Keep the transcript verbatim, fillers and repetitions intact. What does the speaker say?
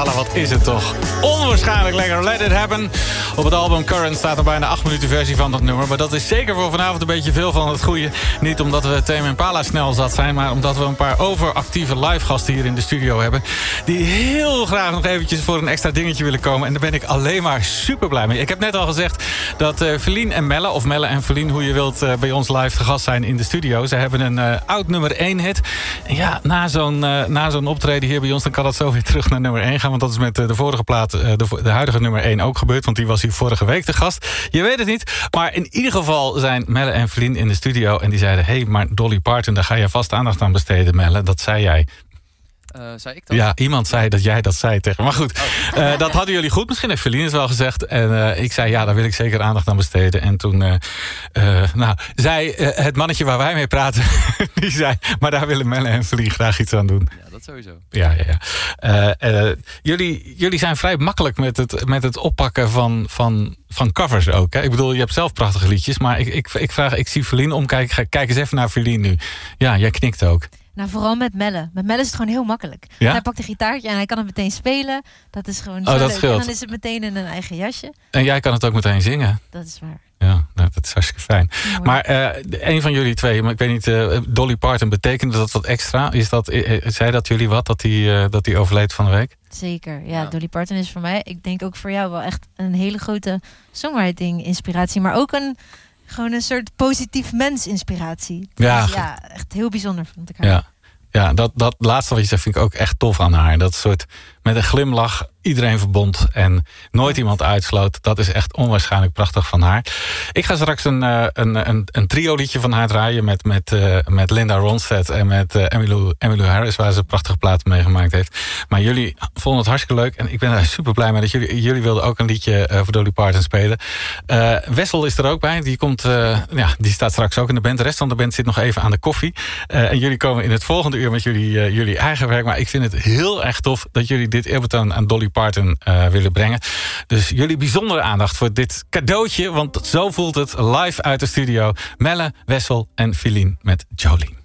Impala, wat is het toch? Onwaarschijnlijk lekker. Let It Happen. Op het album Current staat er bijna acht minuten versie van dat nummer. Maar dat is zeker voor vanavond een beetje veel van het goede. Niet omdat we Tame Impala snel zat zijn, maar omdat we een paar overactieve live gasten hier in de studio hebben. Die heel graag nog eventjes voor een extra dingetje willen komen. En daar ben ik alleen maar super blij mee. Ik heb net al gezegd dat uh, Feline en Melle, of Melle en Feline, hoe je wilt, uh, bij ons live te gast zijn in de studio. Ze hebben een uh, oud nummer één hit. En ja, na zo'n, uh, na zo'n optreden hier bij ons, dan kan het zo weer terug naar nummer één gaan. Want dat is met uh, de vorige plaat, uh, de, de huidige nummer één ook gebeurd. Want die was hier vorige week te gast. Je weet het niet. Maar in ieder geval zijn Melle en Feline in de studio. En die zeiden, hé, hey, maar Dolly Parton, daar ga je vast aandacht aan besteden, Melle. Dat zei jij. Uh, zei ik dat? Ja, iemand zei dat jij dat zei tegen. Maar goed, oh. uh, dat hadden jullie goed. Misschien heeft Feline het wel gezegd. En uh, ik zei, ja, daar wil ik zeker aandacht aan besteden. En toen, uh, uh, nou, zei uh, het mannetje waar wij mee praten, die zei, maar daar willen Melle en Feline graag iets aan doen. Ja, dat sowieso. Ja, ja, ja. Uh, uh, jullie, jullie zijn vrij makkelijk met het, met het oppakken van, van, van covers ook. Hè? Ik bedoel, je hebt zelf prachtige liedjes. Maar ik, ik, ik vraag, ik zie Feline omkijken. Kijk eens even naar Feline nu. Ja, jij knikt ook. Nou, vooral met Melle. Met Melle is het gewoon heel makkelijk. Ja? Hij pakt een gitaartje en hij kan het meteen spelen. Dat is gewoon oh, zo dat leuk. scheelt. En dan is het meteen in een eigen jasje. En jij kan het ook meteen zingen. Dat is waar. Ja, dat is hartstikke fijn. Mooi. Maar uh, een van jullie twee, maar ik weet niet, uh, Dolly Parton, betekende dat wat extra? Is dat, uh, zei dat jullie wat, dat die, uh, dat die overleed van de week? Zeker, ja, Ja. Dolly Parton is voor mij, ik denk ook voor jou wel echt een hele grote songwriting inspiratie. Maar ook een, gewoon een soort positief mens inspiratie. Ja. Dus ja, echt heel bijzonder vond ik haar. Ja, ja dat, dat laatste wat je zegt vind ik ook echt tof aan haar. Dat soort met een glimlach iedereen verbond en nooit iemand uitsloot. Dat is echt onwaarschijnlijk prachtig van haar. Ik ga straks een, uh, een, een, een trio liedje van haar draaien met, met, uh, met Linda Ronstadt en met uh, Emmylou, Emmylou Harris, waar ze prachtige platen meegemaakt heeft. Maar jullie vonden het hartstikke leuk en ik ben daar super blij mee dat jullie, jullie wilden ook een liedje uh, voor Dolly Parton spelen. Uh, Wessel is er ook bij. Die, komt, uh, ja, die staat straks ook in de band. De rest van de band zit nog even aan de koffie. Uh, en jullie komen in het volgende uur met jullie, uh, jullie eigen werk. Maar ik vind het heel erg tof dat jullie dit eerbetoon aan Dolly Parton uh, willen brengen. Dus jullie bijzondere aandacht voor dit cadeautje, want zo voelt het live uit de studio. Melle, Wessel en Feline met Jolene.